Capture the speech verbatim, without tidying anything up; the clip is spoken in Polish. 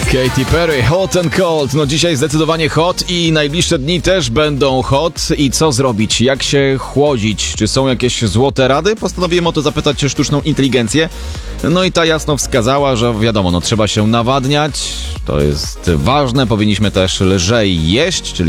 Katy Perry, Hot and Cold. No dzisiaj zdecydowanie hot i najbliższe dni też będą hot. I co zrobić? Jak się chłodzić? Czy są jakieś złote rady? Postanowiłem o to zapytać sztuczną inteligencję. No i ta jasno wskazała, że wiadomo, no trzeba się nawadniać. To jest ważne. Powinniśmy też lżej jeść, czyli